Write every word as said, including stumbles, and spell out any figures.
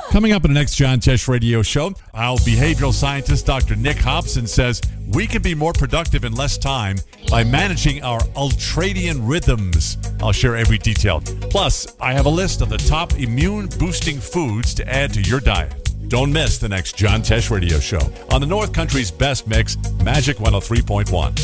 Coming up in the next John Tesh radio show, our behavioral scientist, Doctor Nick Hobson, says we can be more productive in less time by managing our ultradian rhythms. I'll share every detail. Plus, I have a list of the top immune-boosting foods to add to your diet. Don't miss the next John Tesh radio show on the North Country's best mix, Magic one oh three point one.